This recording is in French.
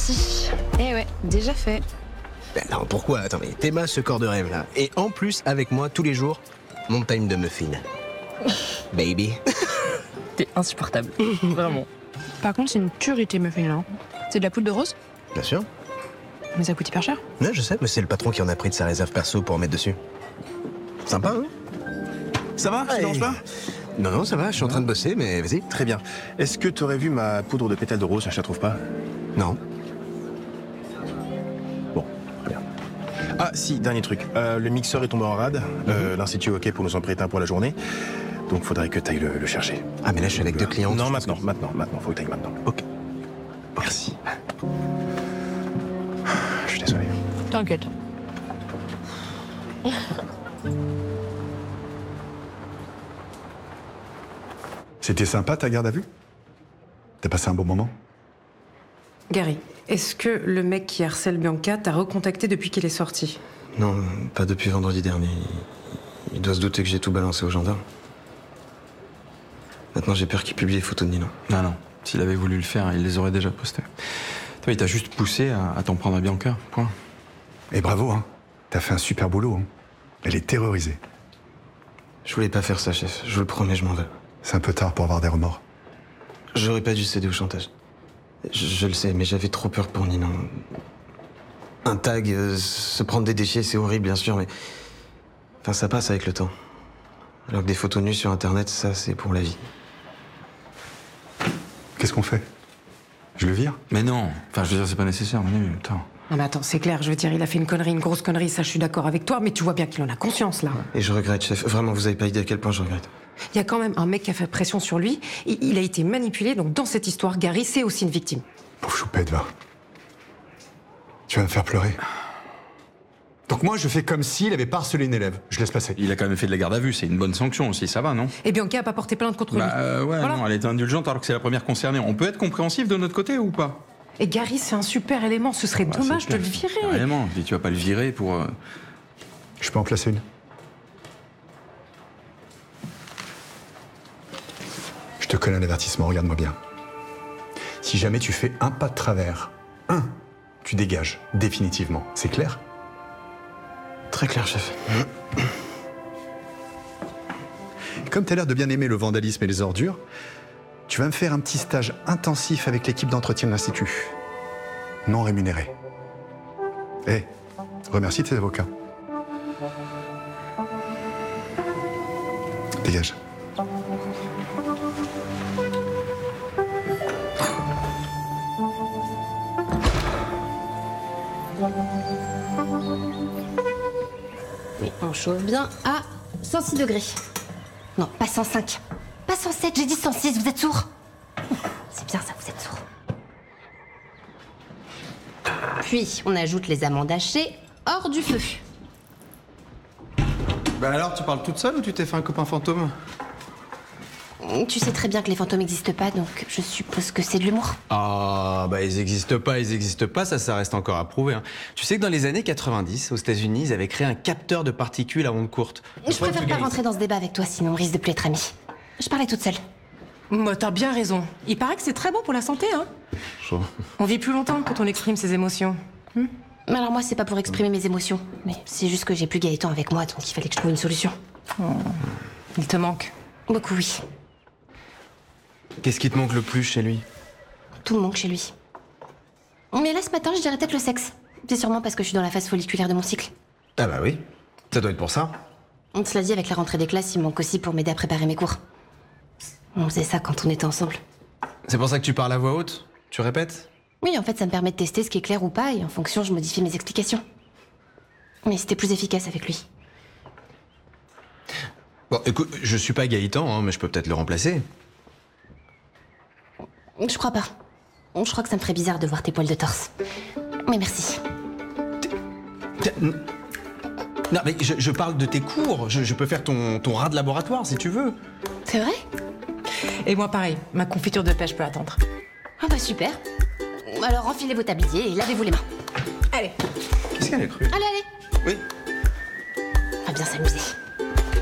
merci. Eh ouais, déjà fait. Ben non, pourquoi? Attends, mais Théma, ce corps de rêve là. Et en plus, avec moi, tous les jours, montagne de muffins. Baby. T'es insupportable. Vraiment. Par contre, c'est une tuerie tes muffins là. C'est de la poudre de rose? Bien sûr. Mais ça coûte hyper cher. Ouais, je sais, mais c'est le patron qui en a pris de sa réserve perso pour en mettre dessus. Sympa, hein? Ça va? Ça te dérange pas? Non, non, ça va, je suis en train de bosser, mais vas-y. Très bien. Est-ce que t'aurais vu ma poudre de pétales de rose? Je la trouve pas. Non. Bon, très bien. Ah si, dernier truc. Le mixeur est tombé en rade. L'Institut est OK pour nous en prêter un pour la journée. Donc faudrait que t'ailles le chercher. Ah, mais là, je suis avec deux clients. Non, maintenant. Faut que t'ailles maintenant. Ok. Merci. Je suis désolé. T'inquiète. C'était sympa ta garde à vue? T'as passé un bon moment? Gary, est-ce que le mec qui harcèle Bianca t'a recontacté depuis qu'il est sorti? Non, pas depuis vendredi dernier. Il doit se douter que j'ai tout balancé aux gendarmes. Maintenant, j'ai peur qu'il publie les photos de Nina. Non. S'il avait voulu le faire, il les aurait déjà postées. Toi, il t'a juste poussé à t'en prendre à Bianca, point. Et bravo, hein. T'as fait un super boulot, hein. Elle est terrorisée. Je voulais pas faire ça, chef. Je vous le promets, je m'en veux. C'est un peu tard pour avoir des remords. J'aurais pas dû céder au chantage. Je le sais, mais j'avais trop peur pour Nina. Un tag, se prendre des déchets, c'est horrible, bien sûr, mais... Enfin, ça passe avec le temps. Alors que des photos nues sur Internet, ça, c'est pour la vie. Qu'est-ce qu'on fait? Je le vire? Mais non. Enfin, je veux dire, c'est pas nécessaire, mais attends. Non mais attends, c'est clair, je veux dire, il a fait une connerie, une grosse connerie, ça je suis d'accord avec toi, mais tu vois bien qu'il en a conscience là. Et je regrette, chef. Vraiment, vous avez pas idée à quel point je regrette. Il y a quand même un mec qui a fait pression sur lui, il a été manipulé, donc dans cette histoire, Gary, c'est aussi une victime. Pauvre choupette, va. Tu vas me faire pleurer. Donc moi, je fais comme s'il avait pas harcelé une élève. Je laisse passer. Il a quand même fait de la garde à vue, c'est une bonne sanction aussi, ça va, non? Et Bianca a pas porté plainte contre lui. Ouais, Voilà. non, elle était indulgente alors que c'est la première concernée. On peut être compréhensif de notre côté ou pas? Et Gary, c'est un super élément, ce serait dommage de le virer. Carrément, et tu vas pas le virer pour... Je peux en placer une? Je te colle un avertissement, regarde-moi bien. Si jamais tu fais un pas de travers, tu dégages, définitivement. C'est clair? Très clair, chef. Comme t'as l'air de bien aimer le vandalisme et les ordures, tu vas me faire un petit stage intensif avec l'équipe d'entretien de l'Institut. Non rémunéré. Remercie tes avocats. Dégage. Oui, on chauffe bien à 106 degrés. Non, pas 105. Pas 107, j'ai dit 106, vous êtes sourds? C'est bien ça, vous êtes sourds. Puis, on ajoute les amandes hachées hors du feu. Bah alors, tu parles toute seule ou tu t'es fait un copain fantôme? Tu sais très bien que les fantômes n'existent pas, donc je suppose que c'est de l'humour. Ah, bah ils existent pas, ça reste encore à prouver. Hein. Tu sais que dans les années 90, aux États-Unis, ils avaient créé un capteur de particules à ondes courtes. Je préfère pas rentrer dans ce débat avec toi, sinon on risque de plus être amis. Je parlais toute seule. Moi, t'as bien raison. Il paraît que c'est très bon pour la santé, hein. On vit plus longtemps quand on exprime ses émotions. Mais alors moi, c'est pas pour exprimer mes émotions, mais c'est juste que j'ai plus Gaëtan avec moi, donc il fallait que je trouve une solution. Il te manque. Beaucoup, oui. Qu'est-ce qui te manque le plus chez lui? Tout me manque chez lui. Mais là, ce matin, je dirais peut-être le sexe. C'est sûrement parce que je suis dans la phase folliculaire de mon cycle. Ah bah oui, ça doit être pour ça. Cela dit, avec la rentrée des classes, il me manque aussi pour m'aider à préparer mes cours. On faisait ça quand on était ensemble. C'est pour ça que tu parles à voix haute? Tu répètes? Oui, en fait, ça me permet de tester ce qui est clair ou pas, et en fonction, je modifie mes explications. Mais c'était plus efficace avec lui. Bon, écoute, je suis pas Gaëtan, hein, mais je peux peut-être le remplacer. Je crois pas. Je crois que ça me ferait bizarre de voir tes poils de torse. Mais merci. Non, mais je parle de tes cours. Je peux faire ton rat de laboratoire, si tu veux. C'est vrai? Et moi, pareil. Ma confiture de pêche peut attendre. Ah bah super. Alors enfilez vos tabliers et lavez-vous les mains. Allez. Qu'est-ce qu'elle a cru? Allez, allez. Oui. On va bien s'amuser.